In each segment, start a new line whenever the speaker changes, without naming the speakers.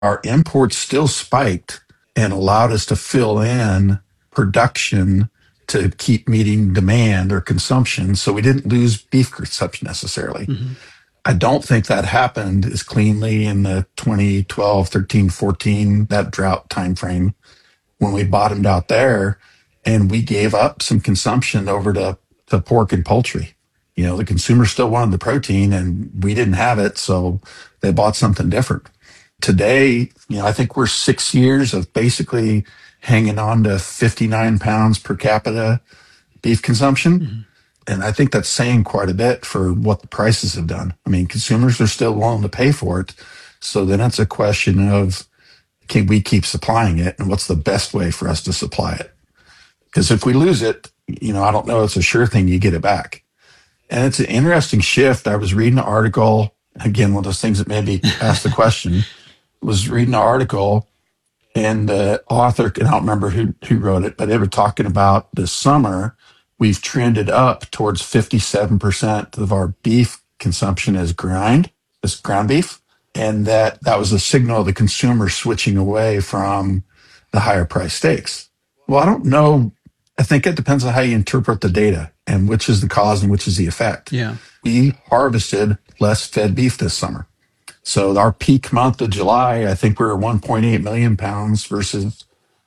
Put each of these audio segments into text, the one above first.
our imports still spiked and allowed us to fill in production to keep meeting demand or consumption. So we didn't lose beef consumption necessarily. Mm-hmm. I don't think that happened as cleanly in the 2012, 13, 14, that drought timeframe when we bottomed out there and we gave up some consumption over to pork and poultry. You know, the consumer still wanted the protein and we didn't have it, so they bought something different. Today, you know, I think we're 6 years of basically hanging on to 59 pounds per capita beef consumption. Mm-hmm. And I think that's saying quite a bit for what the prices have done. I mean, consumers are still willing to pay for it. So then it's a question of, can we keep supplying it? And what's the best way for us to supply it? Because if we lose it, you know, I don't know, it's a sure thing you get it back. And it's an interesting shift. I was reading an article, again, one of those things that made me ask the question, was reading an article and the author, and I don't remember who wrote it, but they were talking about this summer, we've trended up towards 57% of our beef consumption as ground beef. And that was a signal of the consumer switching away from the higher priced steaks. Well, I don't know. I think it depends on how you interpret the data and which is the cause and which is the effect. Yeah. We harvested less fed beef this summer. So our peak month of July, I think we were 1.8 million pounds versus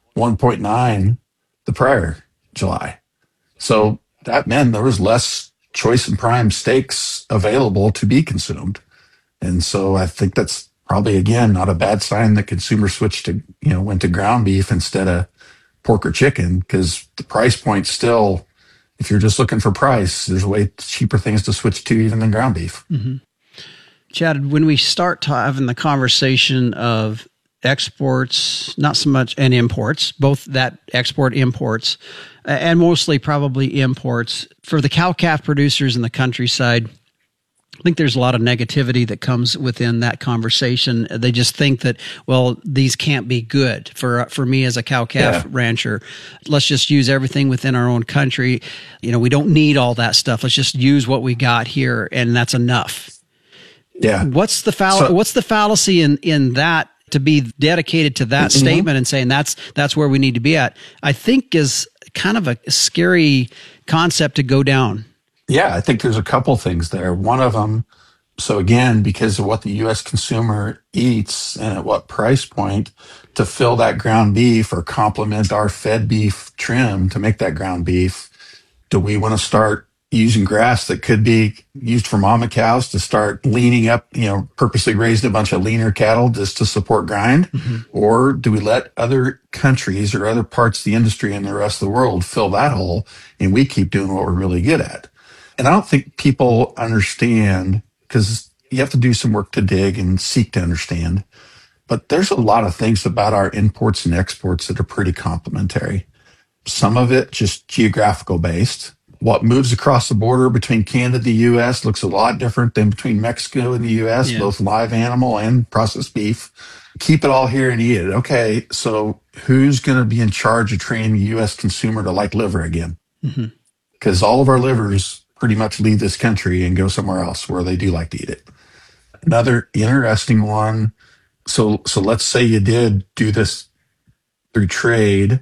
1.9 the prior July. So that meant there was less choice and prime steaks available to be consumed. And so I think that's probably, again, not a bad sign that consumers switched to, you know, went to ground beef instead of pork or chicken, because the price point still, if you're just looking for price, there's way cheaper things to switch to even than ground beef.
Mm-hmm. Chad, when we start having the conversation of exports, not so much, and imports, both that export imports, and mostly probably imports, for the cow-calf producers in the countryside, I think there's a lot of negativity that comes within that conversation. They just think that, well, these can't be good for me as a cow-calf rancher. Let's just use everything within our own country. You know, we don't need all that stuff. Let's just use what we got here, and that's enough.
Yeah.
What's the fallacy in that, to be dedicated to that statement and saying that's where we need to be at, I think is kind of a scary concept to go down.
Yeah, I think there's a couple things there. One of them, so again, because of what the U.S. consumer eats and at what price point, to fill that ground beef or complement our fed beef trim to make that ground beef, do we want to start using grass that could be used for mama cows to start leaning up, you know, purposely raising a bunch of leaner cattle just to support grind? Mm-hmm. Or do we let other countries or other parts of the industry and the rest of the world fill that hole and we keep doing what we're really good at? And I don't think people understand, because you have to do some work to dig and seek to understand. But there's a lot of things about our imports and exports that are pretty complementary. Some of it just geographical based. What moves across the border between Canada and the U.S. looks a lot different than between Mexico and the U.S., both live animal and processed beef. Keep it all here and eat it. Okay, so who's going to be in charge of training the U.S. consumer to like liver again? Because all of our livers pretty much leave this country and go somewhere else where they do like to eat it. Another interesting one. So let's say you did do this through trade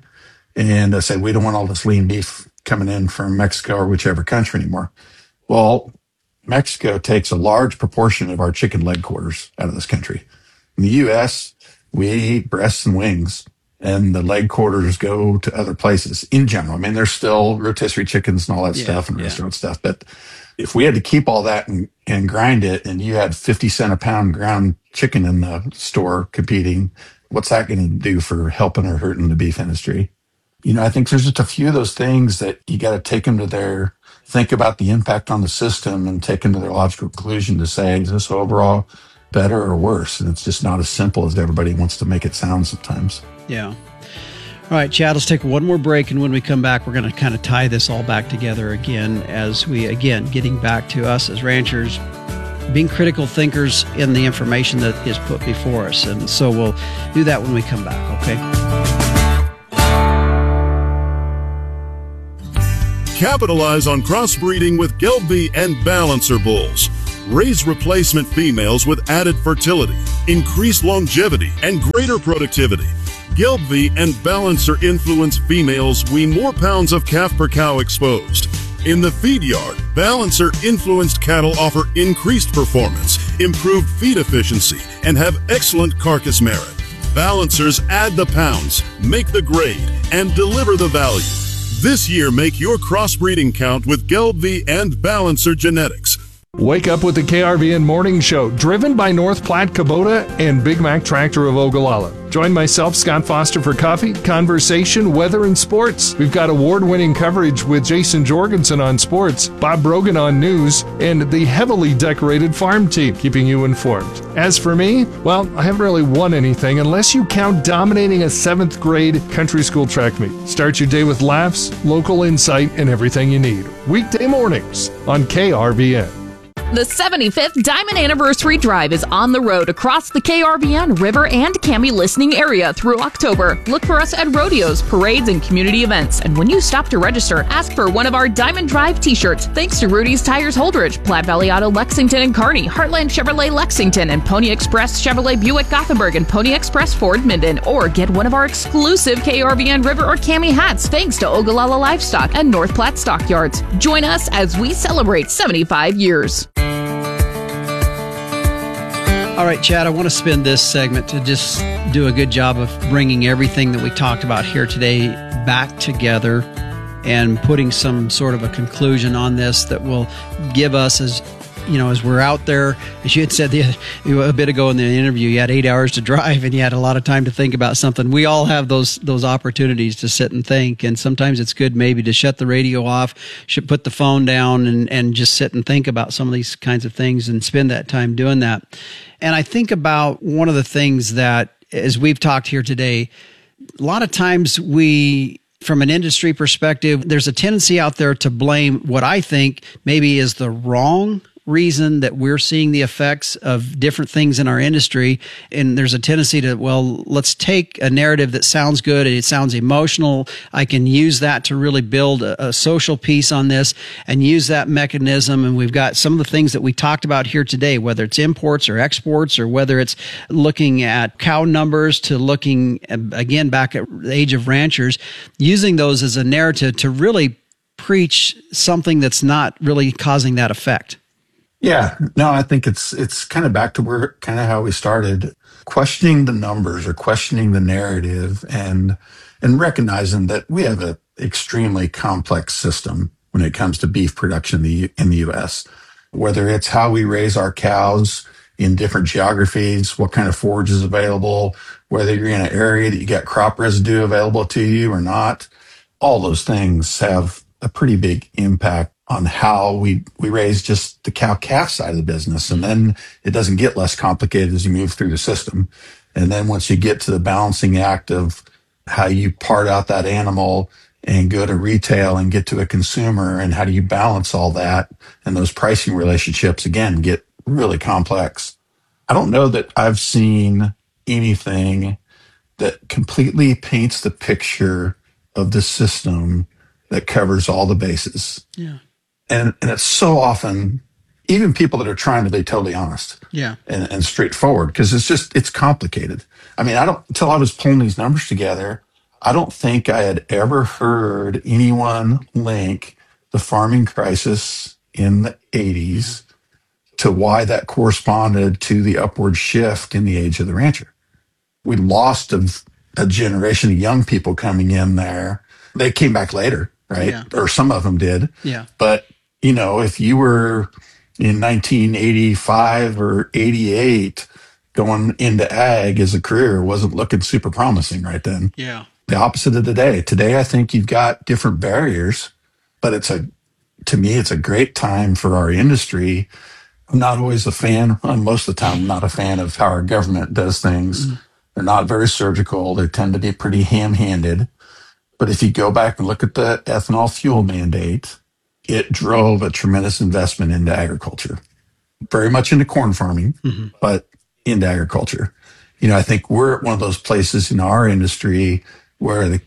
and say, we don't want all this lean beef coming in from Mexico or whichever country anymore. Well, Mexico takes a large proportion of our chicken leg quarters out of this country. In the U.S., we eat breasts and wings, and the leg quarters go to other places in general. I mean, there's still rotisserie chickens and all that stuff and restaurant stuff. But if we had to keep all that and grind it, and you had 50 cents a pound ground chicken in the store competing, what's that going to do for helping or hurting the beef industry? You know, I think there's just a few of those things that you got to take them to think about the impact on the system and take them to their logical conclusion to say, is this overall better or worse? And it's just not as simple as everybody wants to make it sound sometimes.
Yeah. All right, Chad, let's take one more break. And when we come back, we're going to kind of tie this all back together again as we, again, getting back to us as ranchers, being critical thinkers in the information that is put before us. And so we'll do that when we come back, okay?
Capitalize on crossbreeding with Gelbvieh and Balancer bulls. Raise replacement females with added fertility. increased longevity, and greater productivity. Gelbvieh and Balancer influence females wean more pounds of calf per cow exposed. In the feed yard, Balancer influenced cattle offer increased performance, improved feed efficiency, and have excellent carcass merit. Balancers add the pounds, make the grade, and deliver the value. This year, make your crossbreeding count with Gelbvieh and Balancer genetics.
Wake up with the KRVN Morning Show, driven by North Platte Kubota and Big Mac Tractor of Ogallala. Join myself, Scott Foster, for coffee, conversation, weather, and sports. We've got award-winning coverage with Jason Jorgensen on sports, Bob Brogan on news, and the heavily decorated farm team, keeping you informed. As for me, well, I haven't really won anything unless you count dominating a 7th grade country school track meet. Start your day with laughs, local insight, and everything you need. Weekday mornings on KRVN.
The 75th Diamond Anniversary Drive is on the road across the KRVN, River, and Cami listening area through October. Look for us at rodeos, parades, and community events. And when you stop to register, ask for one of our Diamond Drive t-shirts. Thanks to Rudy's Tires Holdridge, Platte Valley Auto Lexington and Kearney, Heartland Chevrolet Lexington, and Pony Express Chevrolet Buick Gothenburg, and Pony Express Ford Minden. Or get one of our exclusive KRVN River or Cami hats thanks to Ogallala Livestock and North Platte Stockyards. Join us as we celebrate 75 years.
All right, Chad, I want to spend this segment to just do a good job of bringing everything that we talked about here today back together and putting some sort of a conclusion on this that will give us, as you know, as we're out there, as you had said a bit ago in the interview, you had 8 hours to drive and you had a lot of time to think about something. We all have those opportunities to sit and think, and sometimes it's good maybe to shut the radio off, should put the phone down and just sit and think about some of these kinds of things and spend that time doing that. And I think about one of the things that, as we've talked here today, a lot of times from an industry perspective, there's a tendency out there to blame what I think maybe is the wrong reason that we're seeing the effects of different things in our industry. And there's a tendency to, well, let's take a narrative that sounds good. It sounds emotional. I can use that to really build a social piece on this and use that mechanism. And we've got some of the things that we talked about here today, whether it's imports or exports, or whether it's looking at cow numbers to looking again back at the age of ranchers, using those as a narrative to really preach something that's not really causing that effect.
Yeah, no, I think it's kind of back to where kind of how we started, questioning the numbers or questioning the narrative and recognizing that we have an extremely complex system when it comes to beef production in the U.S., whether it's how we raise our cows in different geographies, what kind of forage is available, whether you're in an area that you got crop residue available to you or not. All those things have a pretty big impact on how we raise just the cow-calf side of the business. And then it doesn't get less complicated as you move through the system. And then once you get to the balancing act of how you part out that animal and go to retail and get to a consumer, and how do you balance all that, and those pricing relationships, again, get really complex. I don't know that I've seen anything that completely paints the picture of the system that covers all the bases.
Yeah.
And it's so often, even people that are trying to be totally honest and straightforward, because it's complicated. I mean, until I was pulling these numbers together, I don't think I had ever heard anyone link the farming crisis in the 80s to why that corresponded to the upward shift in the age of the rancher. We lost a generation of young people coming in there. They came back later, right? Yeah. Or some of them did.
Yeah.
But, you know, if you were in 1985 or 88 going into ag as a career, wasn't looking super promising right then.
Yeah.
The opposite of today. Today, I think you've got different barriers, but to me, it's a great time for our industry. I'm not always a fan, most of the time, I'm not a fan of how our government does things. Mm-hmm. They're not very surgical. They tend to be pretty ham-handed. But if you go back and look at the ethanol fuel mandate, it drove a tremendous investment into agriculture, very much into corn farming, mm-hmm. but into agriculture. You know, I think we're at one of those places in our industry where the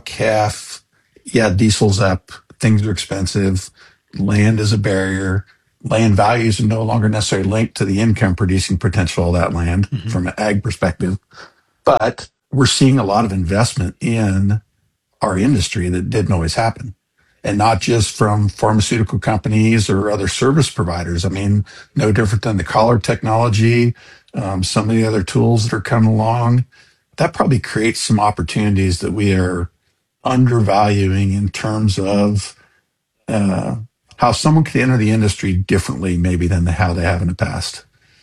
cow-calf, diesel's up, things are expensive, land is a barrier, land values are no longer necessarily linked to the income producing potential of that land from an ag perspective. But we're seeing a lot of investment in our industry that didn't always happen. And not just from pharmaceutical companies or other service providers. I mean, no different than the collar technology, some of the other tools that are coming along. That probably creates some opportunities that we are undervaluing in terms of how someone could enter the industry differently maybe than how they have in the past.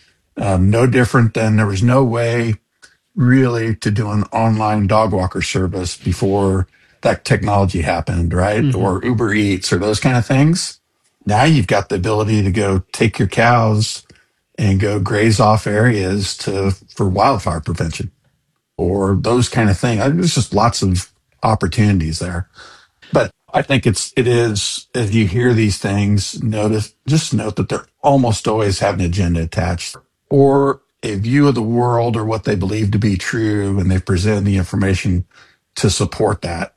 No different than there was no way really to do an online dog walker service before that technology happened, right? Or Uber Eats or those kind of things. Now you've got the ability to go take your cows and go graze off areas for wildfire prevention or those kind of things. There's just lots of opportunities there. But I think it is, as you hear these things, note that they're almost always have an agenda attached or a view of the world or what they believe to be true, and they've presented the information to support that.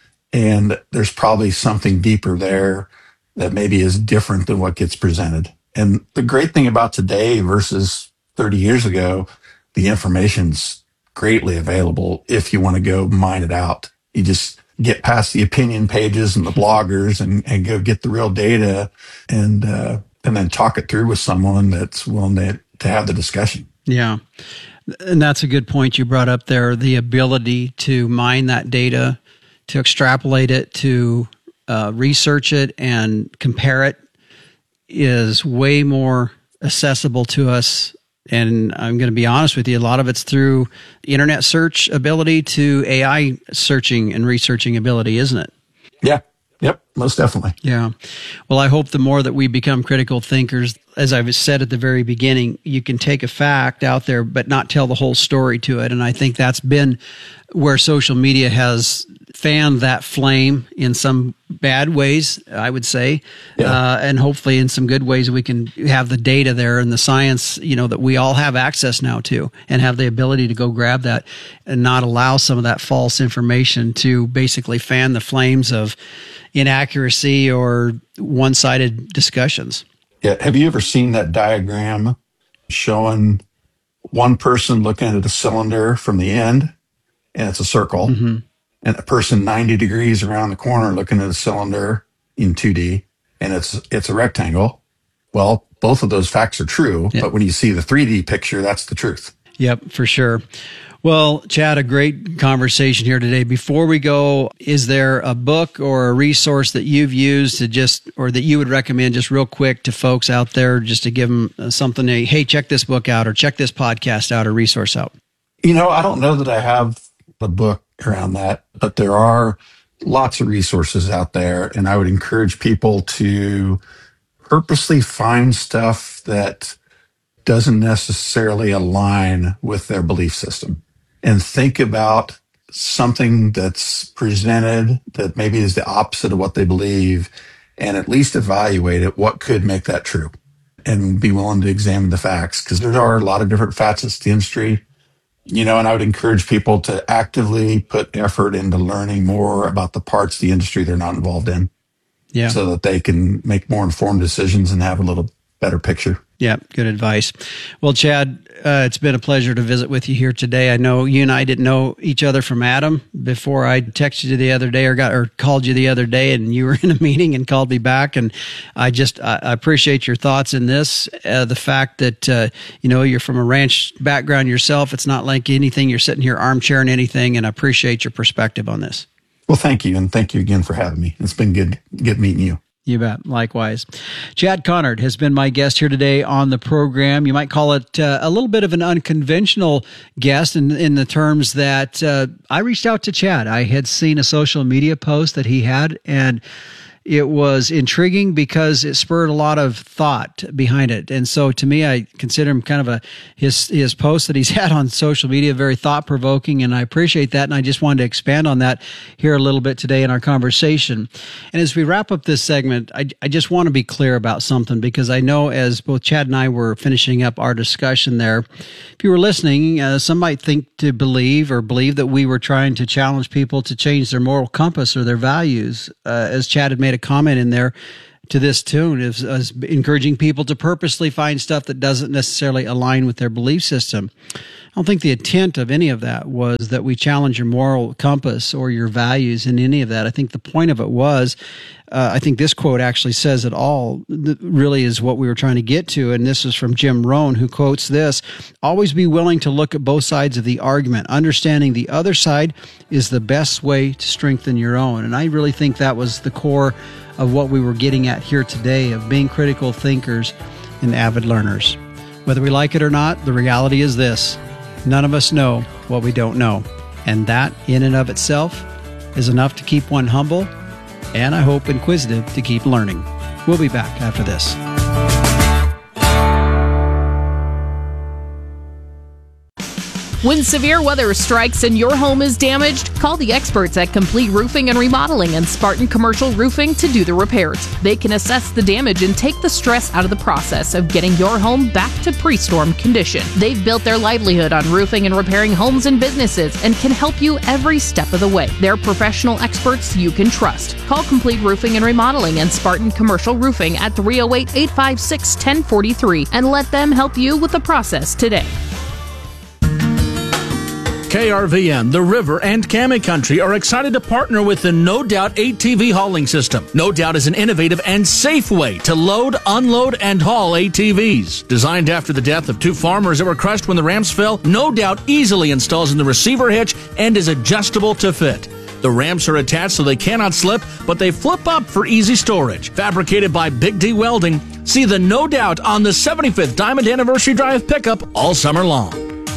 And there's probably something deeper there that maybe is different than what gets presented. And the great thing about today versus 30 years ago, the information's greatly available if you want to go mine it out. You just get past the opinion pages and the bloggers and go get the real data and then talk it through with someone that's willing to have the discussion.
Yeah. And that's a good point you brought up there. The ability to mine that data, to extrapolate it, to research it and compare it is way more accessible to us. And I'm going to be honest with you, a lot of it's through internet search ability to AI searching and researching ability, isn't it?
Yeah. Yep. Most definitely.
Yeah. Well, I hope the more that we become critical thinkers, as I've said at the very beginning, you can take a fact out there, but not tell the whole story to it. And I think that's been where social media has fanned that flame in some bad ways, I would say. Yeah. And hopefully in some good ways, we can have the data there and the science, that we all have access now to and have the ability to go grab that and not allow some of that false information to basically fan the flames of inaccuracy or one-sided discussions.
Yeah. Have you ever seen that diagram showing one person looking at a cylinder from the end and it's a circle, and a person 90 degrees around the corner looking at a cylinder in 2D and it's a rectangle? Well, both of those facts are true, but when you see the 3D picture, that's the truth.
Yep, for sure. Well, Chad, a great conversation here today. Before we go, is there a book or a resource that you've used or that you would recommend just real quick to folks out there, just to give them something, hey, check this book out or check this podcast out or resource out?
I don't know that I have a book around that, but there are lots of resources out there. And I would encourage people to purposely find stuff that doesn't necessarily align with their belief system. And think about something that's presented that maybe is the opposite of what they believe, and at least evaluate it. What could make that true? And be willing to examine the facts, because there are a lot of different facets to the industry. And I would encourage people to actively put effort into learning more about the parts of the industry they're not involved in. Yeah. So that they can make more informed decisions and have a little better picture.
Yeah, good advice. Well, Chad, it's been a pleasure to visit with you here today. I know you and I didn't know each other from Adam before I texted you the other day or called you the other day, and you were in a meeting and called me back. And I appreciate your thoughts in this. The fact that, you're from a ranch background yourself. It's not like anything. You're sitting here armchairing anything, and I appreciate your perspective on this.
Well, thank you. And thank you again for having me. It's been good meeting you.
You bet. Likewise. Chad Conard has been my guest here today on the program. You might call it a little bit of an unconventional guest in the terms that I reached out to Chad. I had seen a social media post that he had, and it was intriguing because it spurred a lot of thought behind it. And so to me, I consider him kind of his post that he's had on social media very thought-provoking, and I appreciate that. And I just wanted to expand on that here a little bit today in our conversation. And as we wrap up this segment, I just want to be clear about something, because I know as both Chad and I were finishing up our discussion there, if you were listening, some might believe that we were trying to challenge people to change their moral compass or their values. As Chad had made a comment in there, to this tune is encouraging people to purposely find stuff that doesn't necessarily align with their belief system. I don't think the intent of any of that was that we challenge your moral compass or your values in any of that. I think the point of it was, I think this quote actually says it all, really is what we were trying to get to. And this is from Jim Rohn, who quotes this: "Always be willing to look at both sides of the argument. Understanding the other side is the best way to strengthen your own." And I really think that was the core of what we were getting at here today, of being critical thinkers and avid learners. Whether we like it or not, the reality is this: none of us know what we don't know. And that, in and of itself, is enough to keep one humble and, I hope, inquisitive to keep learning. We'll be back after this.
When severe weather strikes and your home is damaged, call the experts at Complete Roofing and Remodeling and Spartan Commercial Roofing to do the repairs. They can assess the damage and take the stress out of the process of getting your home back to pre-storm condition. They've built their livelihood on roofing and repairing homes and businesses and can help you every step of the way. They're professional experts you can trust. Call Complete Roofing and Remodeling and Spartan Commercial Roofing at 308-856-1043 and let them help you with the process today.
KRVN, the River, and Camet Country are excited to partner with the No Doubt ATV hauling system. No Doubt is an innovative and safe way to load, unload, and haul ATVs. Designed after the death of two farmers that were crushed when the ramps fell, No Doubt easily installs in the receiver hitch and is adjustable to fit. The ramps are attached so they cannot slip, but they flip up for easy storage. Fabricated by Big D Welding. See the No Doubt on the 75th Diamond Anniversary Drive pickup all summer long.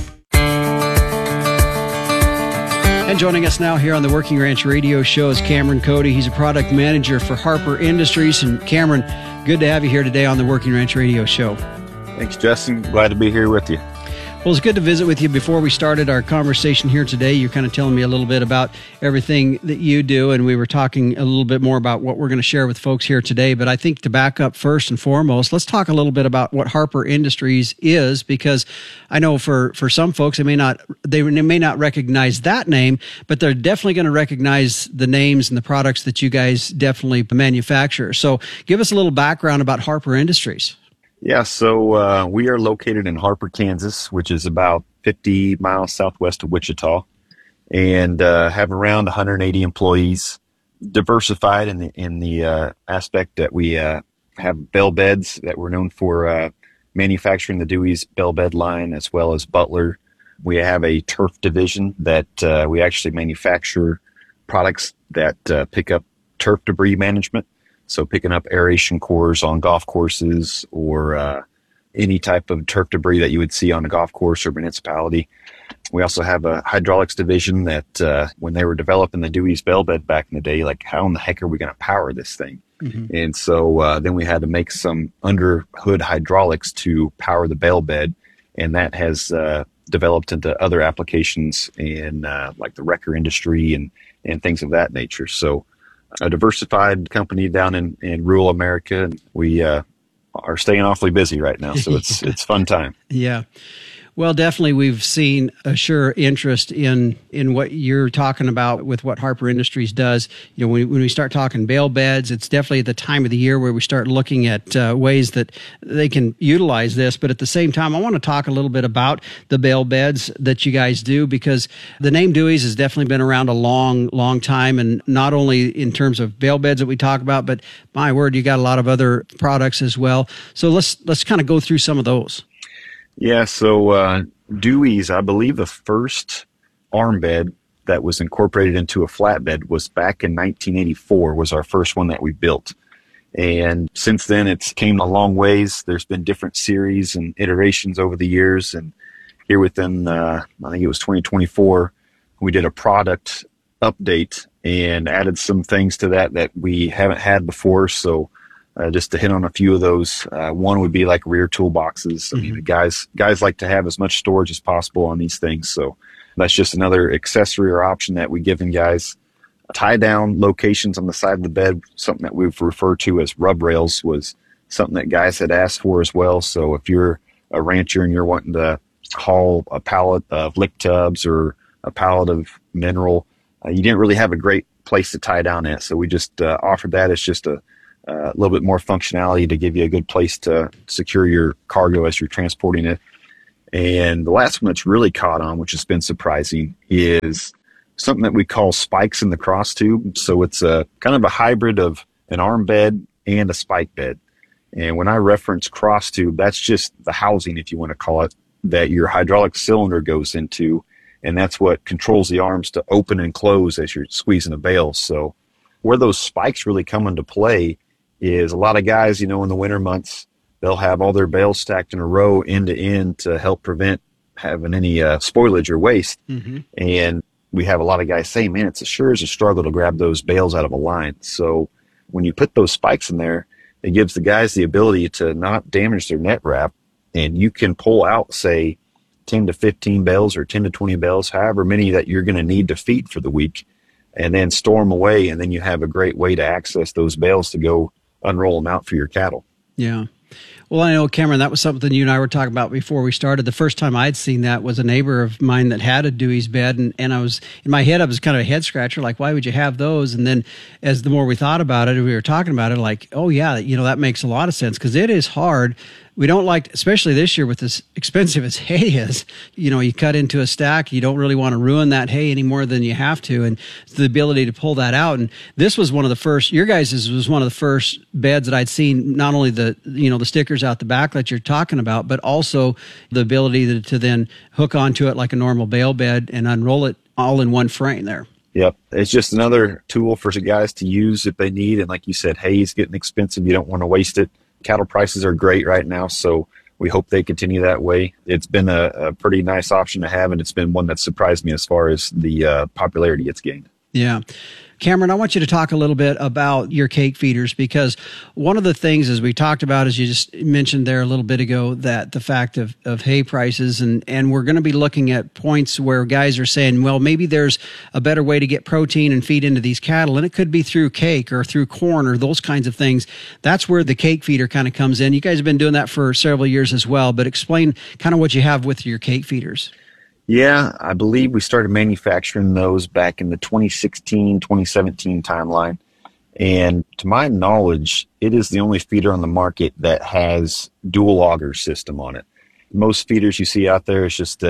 And joining us now here on the Working Ranch Radio Show is Cameron Cody. He's a product manager for Harper Industries. And Cameron, good to have you here today on the Working Ranch Radio Show.
Thanks, Justin. Glad to be here with you.
Well, it's good to visit with you. Before we started our conversation here today, you're kind of telling me a little bit about everything that you do, and we were talking a little bit more about what we're going to share with folks here today. But I think to back up first and foremost, let's talk a little bit about what Harper Industries is, because I know for some folks, they may not recognize that name, but they're definitely going to recognize the names and the products that you guys definitely manufacture. So give us a little background about Harper Industries.
Yeah, so we are located in Harper, Kansas, which is about 50 miles southwest of Wichita, and have around 180 employees, diversified in the aspect that we have bell beds that we're known for manufacturing the Dewey's bell bed line, as well as Butler. We have a turf division that we actually manufacture products that pick up turf debris management. So picking up aeration cores on golf courses or any type of turf debris that you would see on a golf course or municipality. We also have a hydraulics division that when they were developing the Dewey's bell bed back in the day, like how in the heck are we going to power this thing? Mm-hmm. And so then we had to make some under hood hydraulics to power the bell bed. And that has developed into other applications in like the wrecker industry and things of that nature. So a diversified company down in rural America. And we are staying awfully busy right now, so it's fun time.
Yeah. Well, definitely we've seen a sure interest in what you're talking about with what Harper Industries does. You know, when we start talking bale beds, it's definitely the time of the year where we start looking at ways that they can utilize this. But at the same time, I want to talk a little bit about the bale beds that you guys do, because the name Dewey's has definitely been around a long, long time. And not only in terms of bale beds that we talk about, but my word, you got a lot of other products as well. So let's kind of go through some of those.
Yeah, so Dewey's, I believe the first arm bed that was incorporated into a flatbed was back in 1984, was our first one that we built. And since then, it's came a long ways. There's been different series and iterations over the years. And here within, I think it was 2024, we did a product update and added some things to that we haven't had before. So just to hit on a few of those, one would be like rear toolboxes. I mean, the guys like to have as much storage as possible on these things. So that's just another accessory or option that we give them guys. Tie down locations on the side of the bed, something that we've referred to as rub rails, was something that guys had asked for as well. So if you're a rancher and you're wanting to haul a pallet of lick tubs or a pallet of mineral, you didn't really have a great place to tie down at. So we just offered that as just a a little bit more functionality to give you a good place to secure your cargo as you're transporting it. And the last one that's really caught on, which has been surprising, is something that we call spikes in the cross tube. So it's a kind of a hybrid of an arm bed and a spike bed. And when I reference cross tube, that's just the housing, if you want to call it, that your hydraulic cylinder goes into. And that's what controls the arms to open and close as you're squeezing a bale. So where those spikes really come into play is a lot of guys, in the winter months, they'll have all their bales stacked in a row end to end to help prevent having any spoilage or waste. Mm-hmm. And we have a lot of guys say, man, it's sure is a struggle to grab those bales out of a line. So when you put those spikes in there, it gives the guys the ability to not damage their net wrap, and you can pull out, say, 10 to 15 bales or 10 to 20 bales, however many that you're going to need to feed for the week, and then store them away, and then you have a great way to access those bales to go unroll them out for your cattle.
Yeah. Well, I know, Cameron, that was something you and I were talking about before we started. The first time I'd seen that was a neighbor of mine that had a Dewey's bed, and I was, in my head, I was kind of a head scratcher, like, why would you have those? And then as the more we thought about it, we were talking about it, like, oh yeah, that makes a lot of sense, because it is hard. We don't like, especially this year with as expensive as hay is, you cut into a stack, you don't really want to ruin that hay any more than you have to. And the ability to pull that out. And this was one of the first, your guys' was one of the first beds that I'd seen, not only the stickers out the back that you're talking about, but also the ability to then hook onto it like a normal bale bed and unroll it all in one frame there.
Yep. It's just another tool for guys to use if they need. And like you said, hay is getting expensive. You don't want to waste it. Cattle prices are great right now, so we hope they continue that way. It's been a pretty nice option to have, and it's been one that surprised me as far as the popularity it's gained.
Yeah. Cameron, I want you to talk a little bit about your cake feeders, because one of the things, as we talked about, as you just mentioned there a little bit ago, that the fact of hay prices, and we're going to be looking at points where guys are saying, well, maybe there's a better way to get protein and feed into these cattle, and it could be through cake or through corn or those kinds of things. That's where the cake feeder kind of comes in. You guys have been doing that for several years as well, but explain kind of what you have with your cake feeders.
Yeah, I believe we started manufacturing those back in the 2016, 2017 timeline. And to my knowledge, it is the only feeder on the market that has dual auger system on it. Most feeders you see out there is just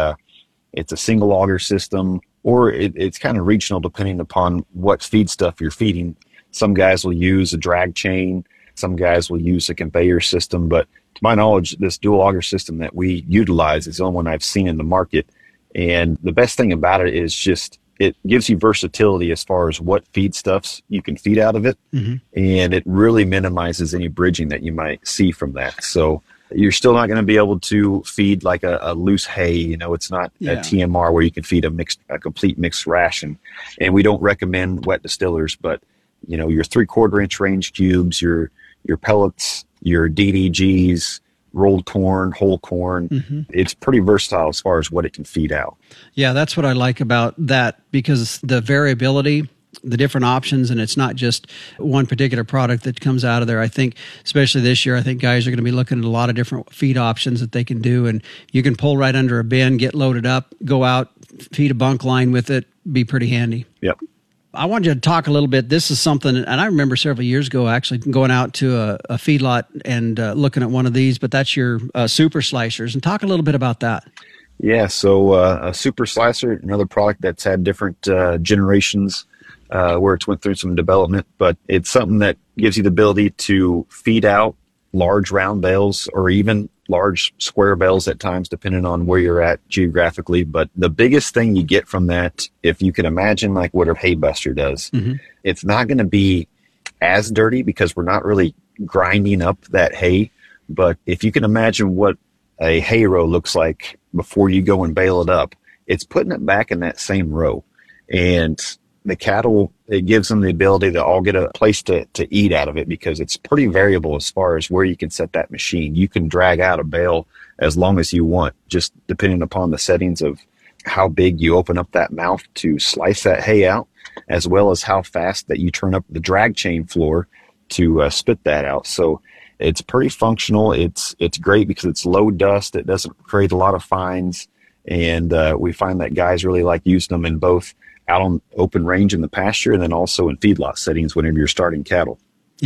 it's a single auger system, or it's kind of regional depending upon what feed stuff you're feeding. Some guys will use a drag chain. Some guys will use a conveyor system, but to my knowledge, this dual auger system that we utilize is the only one I've seen in the market. And the best thing about it is just it gives you versatility as far as what feedstuffs you can feed out of it. Mm-hmm. And it really minimizes any bridging that you might see from that. So you're still not going to be able to feed like a loose hay. It's not a TMR where you can feed a complete mixed ration. And we don't recommend wet distillers, but your 3/4 inch range cubes, your pellets, your DDGs, rolled corn, whole corn. Mm-hmm. It's pretty versatile as far as what it can feed out. Yeah,
that's what I like about that, because the variability, the different options, and it's not just one particular product that comes out of there. I think, especially this year, I think guys are going to be looking at a lot of different feed options that they can do, and you can pull right under a bin, get loaded up, go out, feed a bunk line with it, be pretty handy.
Yep.
I wanted you to talk a little bit. This is something, and I remember several years ago actually going out to a feedlot and looking at one of these, but that's your super slicers. And talk a little bit about that.
Yeah, so a super slicer, another product that's had different generations where it's went through some development, but it's something that gives you the ability to feed out large round bales or even large square bales at times, depending on where you're at geographically. But the biggest thing you get from that, if you can imagine like what a hay buster does, mm-hmm. It's not going to be as dirty because we're not really grinding up that hay. But if you can imagine what a hay row looks like before you go and bale it up, it's putting it back in that same row. And the cattle, it gives them the ability to all get a place to eat out of it, because it's pretty variable as far as where you can set that machine. You can drag out a bale as long as you want, just depending upon the settings of how big you open up that mouth to slice that hay out, as well as how fast that you turn up the drag chain floor to spit that out. So it's pretty functional. It's great because it's low dust. It doesn't create a lot of fines. And we find that guys really like using them in both out on open range in the pasture and then also in feedlot settings whenever you're starting cattle.
Yeah.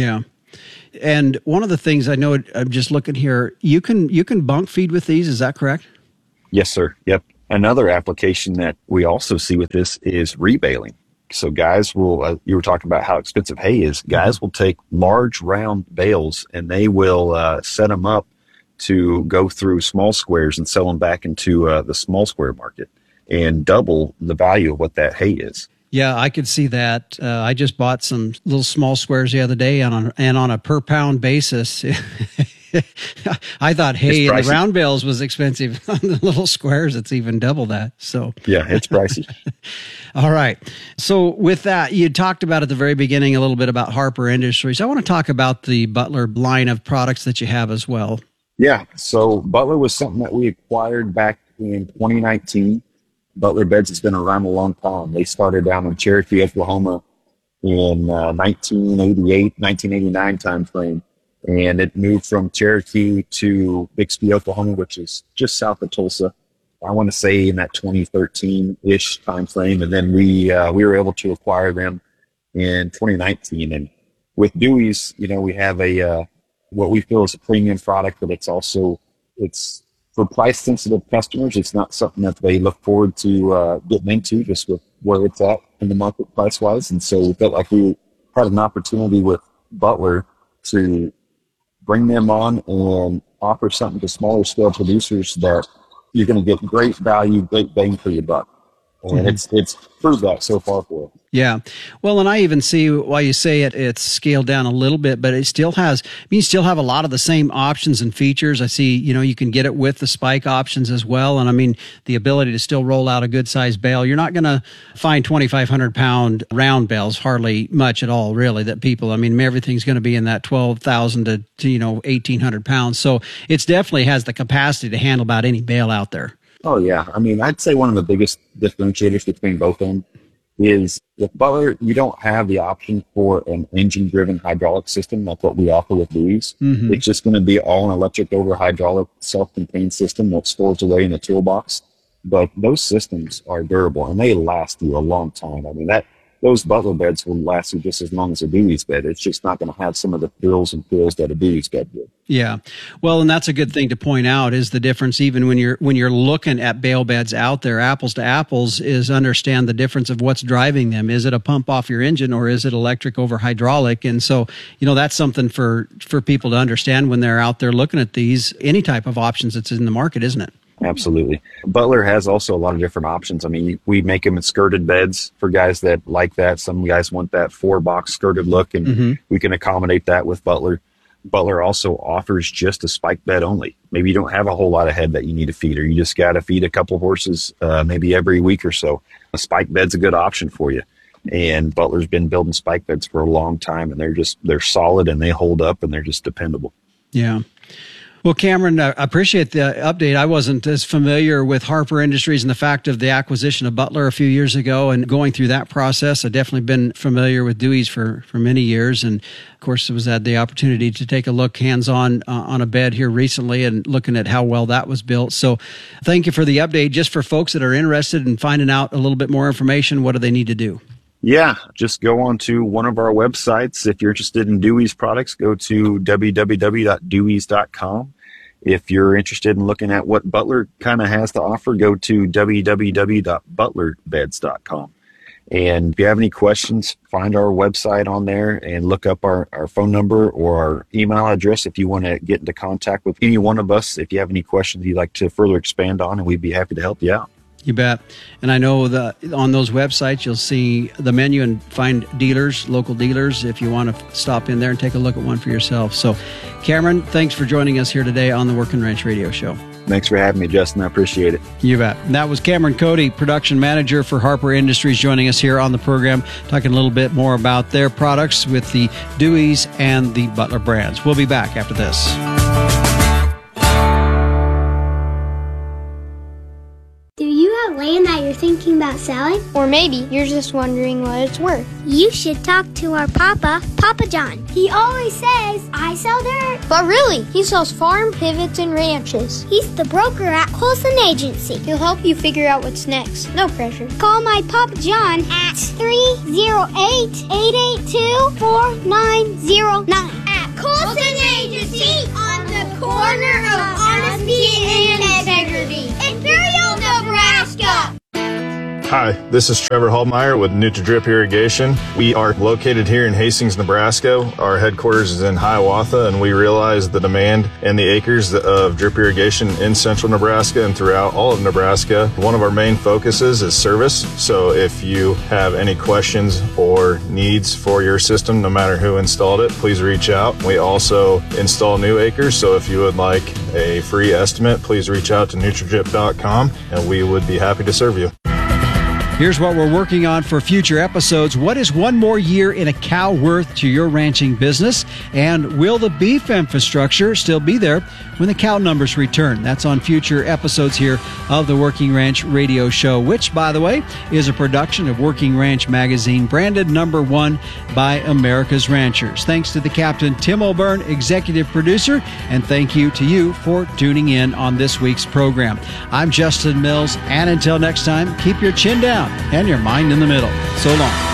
And one of the things I know, I'm just looking here, you can bunk feed with these. Is that correct?
Yes, sir. Yep. Another application that we also see with this is rebaling. So guys will, you were talking about how expensive hay is. Guys will take large round bales and they will set them up to go through small squares and sell them back into the small square market and double the value of what that hay is.
Yeah, I could see that. I just bought some little small squares the other day, and on a per pound basis, I thought hay in the round bales was expensive. On the little squares, it's even double that. So
yeah, it's pricey.
All right. So with that, you talked about at the very beginning a little bit about Harper Industries. I want to talk about the Butler line of products that you have as well.
Yeah. So Butler was something that we acquired back in 2019. Butler Beds has been around a long time. They started down in Cherokee, Oklahoma in 1989 timeframe. And it moved from Cherokee to Bixby, Oklahoma, which is just south of Tulsa. I want to say in that 2013-ish timeframe. And then we were able to acquire them in 2019. And with Dewey's, we have what we feel is a premium product, but it's for price sensitive customers. It's not something that they look forward to getting into just with where it's at in the market price wise. And so we felt like we had an opportunity with Butler to bring them on and offer something to smaller scale producers that you're going to get great value, great bang for your buck. And it's proved that so far for us.
Yeah. Well, and I even see why you say it's scaled down a little bit, but it still has, you still have a lot of the same options and features. I see, you can get it with the spike options as well. And I mean, the ability to still roll out a good sized bale. You're not going to find 2,500 pound round bales, hardly much at all, really, that people, everything's going to be in that 12,000 to 1,800 pounds. So it's definitely has the capacity to handle about any bale out there.
Oh, yeah. I'd say one of the biggest differentiators between both of them is with Butler, you don't have the option for an engine-driven hydraulic system like what we offer with Dewey's. Mm-hmm. It's just going to be all an electric over hydraulic self-contained system that stores away in the toolbox. But those systems are durable and they last you a long time. Those Butler beds will last you just as long as a Dewey's bed. It's just not going to have some of the frills and fills that a Dewey's bed would.
Yeah. Well, and that's a good thing to point out is the difference even when you're looking at bale beds out there, apples to apples, is understand the difference of what's driving them. Is it a pump off your engine or is it electric over hydraulic? And so, that's something for people to understand when they're out there looking at these, any type of options that's in the market, isn't it?
Absolutely. Butler has also a lot of different options. We make them in skirted beds for guys that like that. Some guys want that 4-box skirted look, and we can accommodate that with Butler. Butler also offers just a spike bed only. Maybe you don't have a whole lot of head that you need to feed, or you just got to feed a couple horses maybe every week or so. A spike bed's a good option for you. And Butler's been building spike beds for a long time, and they're solid and they hold up and they're just dependable.
Yeah. Well, Cameron, I appreciate the update. I wasn't as familiar with Harper Industries and the fact of the acquisition of Butler a few years ago and going through that process. I've definitely been familiar with Dewey's for many years. And of course, had the opportunity to take a look hands-on on a bed here recently and looking at how well that was built. So thank you for the update. Just for folks that are interested in finding out a little bit more information, what do they need to do?
Yeah, just go on to one of our websites. If you're interested in Dewey's products, go to www.deweys.com. If you're interested in looking at what Butler kind of has to offer, go to www.butlerbeds.com. And if you have any questions, find our website on there and look up our phone number or our email address if you want to get into contact with any one of us. If you have any questions you'd like to further expand on, and we'd be happy to help you out.
You bet. And I know that on those websites, you'll see the menu and find local dealers, if you want to stop in there and take a look at one for yourself. So, Cameron, thanks for joining us here today on the Working Ranch Radio Show.
Thanks for having me, Justin. I appreciate it.
You bet. And that was Cameron Cody, production manager for Harper Industries, joining us here on the program, talking a little bit more about their products with the Dewey's and the Butler brands. We'll be back after this.
Land that you're thinking about selling? Or maybe you're just wondering what it's worth. You should talk to our Papa John. He always says, I sell dirt. But really, he sells farm pivots and ranches. He's the broker at Colson Agency. He'll help you figure out what's next. No pressure. Call my Papa John at 308-882-4909 at seat on the corner of honesty and integrity. Imperial, Nebraska.
Hi, this is Trevor Hallmeyer with NutriDrip Irrigation. We are located here in Hastings, Nebraska. Our headquarters is in Hiawatha, and we realize the demand and the acres of drip irrigation in central Nebraska and throughout all of Nebraska. One of our main focuses is service. So if you have any questions or needs for your system, no matter who installed it, please reach out. We also install new acres, so if you would like a free estimate, please reach out to NutriDrip.com, and we would be happy to serve you.
Here's what we're working on for future episodes. What is one more year in a cow worth to your ranching business? And will the beef infrastructure still be there when the cow numbers return? That's on future episodes here of the Working Ranch Radio Show, which, by the way, is a production of Working Ranch Magazine, branded #1 by America's Ranchers. Thanks to the Captain Tim O'Byrne, executive producer, and thank you to you for tuning in on this week's program. I'm Justin Mills, and until next time, keep your chin down and your mind in the middle. So long.